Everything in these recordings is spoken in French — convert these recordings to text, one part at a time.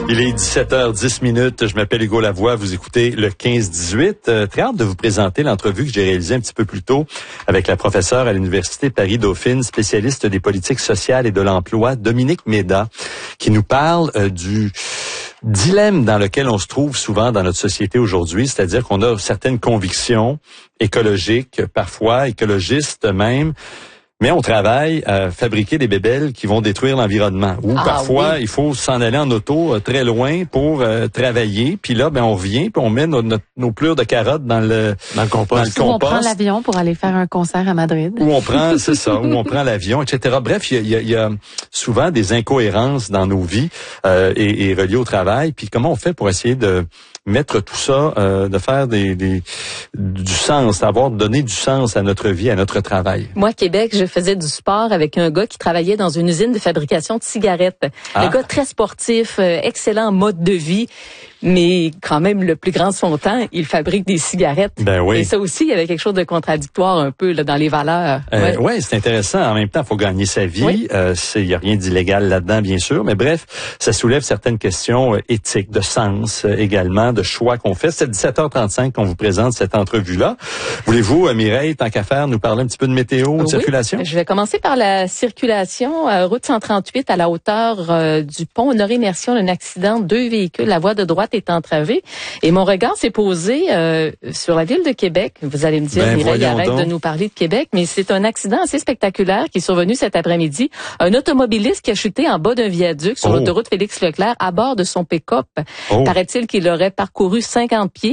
Il est 17h10. Je m'appelle Hugo Lavoie. Vous écoutez le 15-18. Très hâte de vous présenter l'entrevue que j'ai réalisée un petit peu plus tôt avec la professeure à l'Université Paris-Dauphine, spécialiste des politiques sociales et de l'emploi, Dominique Méda, qui nous parle du dilemme dans lequel on se trouve souvent dans notre société aujourd'hui, c'est-à-dire qu'on a certaines convictions écologiques, parfois écologistes même, mais on travaille à fabriquer des bébelles qui vont détruire l'environnement. Ou parfois, il faut s'en aller en auto très loin pour travailler. Puis là, on revient, puis on met nos plures de carottes dans le compost. Ou on prend l'avion pour aller faire un concert à Madrid. Ou on prend, c'est ça, ou on prend l'avion, etc. Bref, il y a souvent des incohérences dans nos vies et reliées au travail. Puis comment on fait pour essayer de mettre tout ça, de faire du sens, donner du sens à notre vie, à notre travail. Moi, à Québec, je faisais du sport avec un gars qui travaillait dans une usine de fabrication de cigarettes. Un gars très sportif, excellent mode de vie, mais quand même le plus grand de son temps, il fabrique des cigarettes. Ben oui. Et ça aussi, il y avait quelque chose de contradictoire un peu là, dans les valeurs. Ouais, c'est intéressant. En même temps, il faut gagner sa vie. Oui. Il y a rien d'illégal là-dedans, bien sûr. Mais bref, ça soulève certaines questions éthiques, de sens également, de choix qu'on fait. C'est à 17h35 qu'on vous présente cette entrevue-là. Voulez-vous, Mireille, tant qu'à faire, nous parler un petit peu de météo, de circulation? Je vais commencer par la circulation. Route 138 à la hauteur du pont Honoré-Mercier, un accident, 2 véhicules. La voie de droite est entravée. Et mon regard s'est posé sur la ville de Québec. Vous allez me dire, Mireille, arrête de nous parler de Québec, mais c'est un accident assez spectaculaire qui est survenu cet après-midi. Un automobiliste qui a chuté en bas d'un viaduc sur l'autoroute Félix-Leclerc à bord de son pick-up. Paraît-il qu'il aurait parcouru 50 pieds.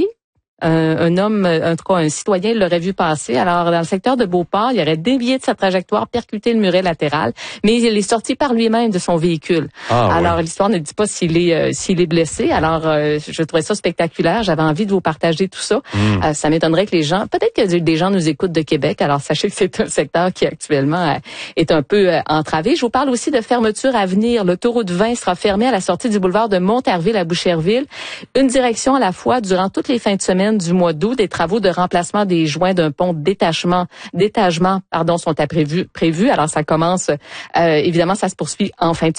Un homme, en tout cas un citoyen, l'aurait vu passer. Alors, dans le secteur de Beauport, il aurait dévié de sa trajectoire, percuté le muret latéral, mais il est sorti par lui-même de son véhicule. Alors, l'histoire ne dit pas s'il est blessé. Alors, je trouvais ça spectaculaire. J'avais envie de vous partager tout ça. Ça m'étonnerait que les gens, peut-être que des gens nous écoutent de Québec. Alors, sachez que c'est un secteur qui actuellement est un peu entravé. Je vous parle aussi de fermeture à venir. L'autoroute 20 sera fermée à la sortie du boulevard de Montarville à Boucherville. Une direction à la fois durant toutes les fins de semaine du mois d'août. Des travaux de remplacement des joints d'un pont d'étagement, sont prévus. Alors, ça commence, évidemment, ça se poursuit en fin de